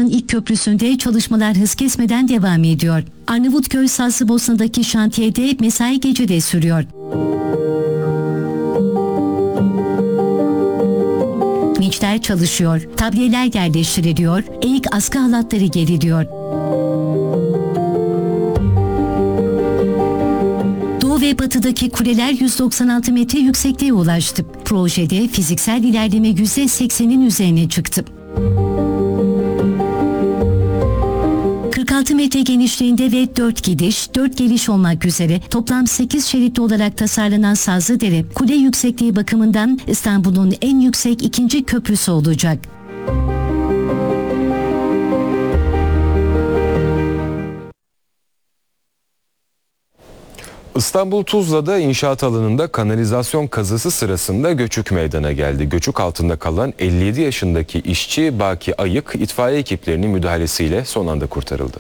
Havalimanı'nın ilk köprüsünde çalışmalar hız kesmeden devam ediyor. Arnavutköy Sazlıbosna'daki şantiyede mesai gecede sürüyor. Vinçler çalışıyor, tableler yerleştiriliyor, eğik askı halatları geriliyor. Doğu ve batıdaki kuleler 196 metre yüksekliğe ulaştı. Projede fiziksel ilerleme %80'in üzerine çıktı. 46 metre genişliğinde ve 4 gidiş, 4 geliş olmak üzere toplam 8 şeritli olarak tasarlanan Sazlıdere, kule yüksekliği bakımından İstanbul'un en yüksek ikinci köprüsü olacak. İstanbul Tuzla'da inşaat alanında kanalizasyon kazısı sırasında göçük meydana geldi. Göçük altında kalan 57 yaşındaki işçi Baki Ayık itfaiye ekiplerinin müdahalesiyle son anda kurtarıldı.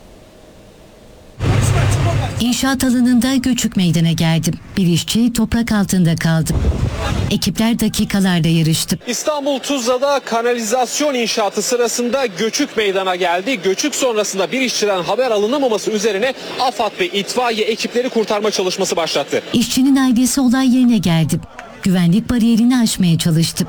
İnşaat alanında göçük meydana geldi. Bir işçi toprak altında kaldı. Ekipler dakikalarda yarıştı. İstanbul Tuzla'da kanalizasyon inşaatı sırasında göçük meydana geldi. Göçük sonrasında bir işçiden haber alınamaması üzerine AFAD ve itfaiye ekipleri kurtarma çalışması başlattı. İşçinin ailesi olay yerine geldi. Güvenlik bariyerini aşmaya çalıştı.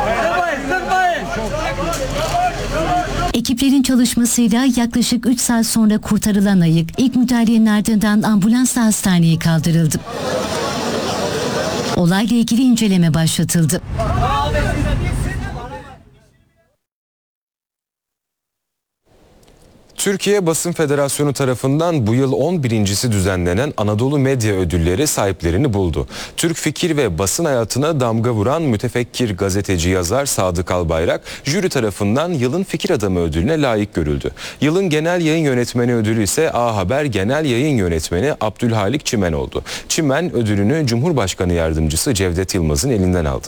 Ekiplerin çalışmasıyla yaklaşık 3 saat sonra kurtarılan Ayık, ilk müdahalenin ardından ambulansla hastaneye kaldırıldı. Olayla ilgili inceleme başlatıldı. Türkiye Basın Federasyonu tarafından bu yıl 11.'si düzenlenen Anadolu Medya Ödülleri sahiplerini buldu. Türk fikir ve basın hayatına damga vuran mütefekkir gazeteci yazar Sadık Albayrak, jüri tarafından yılın fikir adamı ödülüne layık görüldü. Yılın genel yayın yönetmeni ödülü ise A Haber Genel Yayın Yönetmeni Abdülhalik Çimen oldu. Çimen ödülünü Cumhurbaşkanı Yardımcısı Cevdet Yılmaz'ın elinden aldı.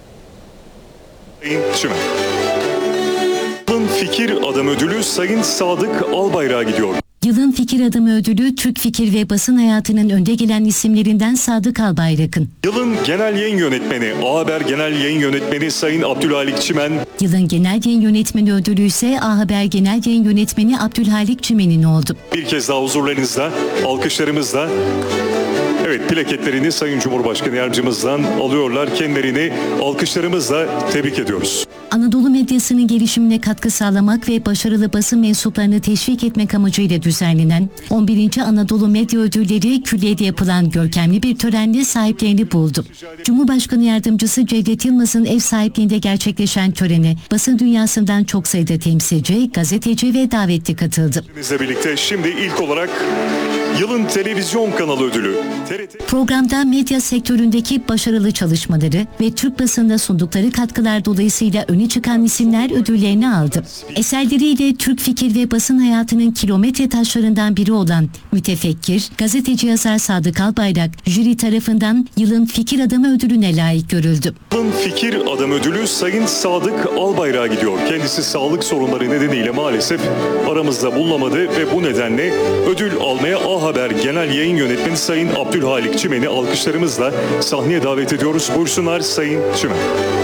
Çimen. Yılın Fikir Adam Ödülü Sayın Sadık Albayrak'a gidiyor. Yılın Fikir Adamı ödülü Türk fikir ve basın hayatının önde gelen isimlerinden Sadık Albayrak'ın. Yılın Genel Yayın Yönetmeni A Haber Genel Yayın Yönetmeni Sayın Abdülhalik Çimen. Yılın Genel Yayın Yönetmeni ödülü ise A Haber Genel Yayın Yönetmeni Abdülhalik Çimen'in oldu. Bir kez daha huzurlarınızda, alkışlarımızla plaketlerini Sayın Cumhurbaşkanı Yardımcımızdan alıyorlar. Kendilerini alkışlarımızla tebrik ediyoruz. Anadolu medyasının gelişimine katkı sağlamak ve başarılı basın mensuplarını teşvik etmek amacıyla düzenlenen 11. Anadolu Medya Ödülleri Külliye'de yapılan görkemli bir törenle sahiplerini buldu. Cumhurbaşkanı Yardımcısı Cevdet Yılmaz'ın ev sahipliğinde gerçekleşen törene basın dünyasından çok sayıda temsilci, gazeteci ve davetli katıldı. Bizle birlikte şimdi ilk olarak Yılın Televizyon Kanalı Ödülü. Programda medya sektöründeki başarılı çalışmaları ve Türk basınına sundukları katkılar dolayısıyla öne çıkan isimler ödüllerini aldı. Eserleriyle Türk fikir ve basın hayatının kilometre taşlarından biri olan mütefekkir, gazeteci yazar Sadık Albayrak, jüri tarafından Yılın Fikir Adamı ödülüne layık görüldü. Yılın Fikir Adamı ödülü Sayın Sadık Albayrak'a gidiyor. Kendisi sağlık sorunları nedeniyle maalesef aramızda bulunamadı ve bu nedenle ödül almaya A Haber Genel Yayın Yönetmeni Sayın Abdülhalik Çimen'i alkışlarımızla sahneye davet ediyoruz. Buyursunlar Sayın Çimen.